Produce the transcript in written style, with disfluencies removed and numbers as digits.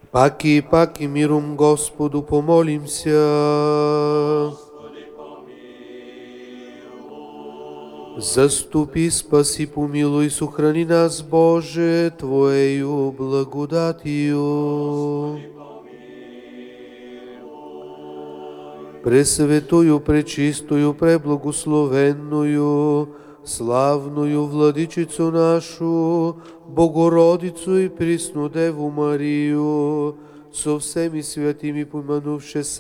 Паки миром Господу помолимся. Заступи, спаси, помилуй, сохрани нас, Боже, Твоею благодатью. Пресветую, пречистую, преблагословенную, славную Владичицу нашу, Богородицу и пресну Деву Марию, со всеми святыми помянувши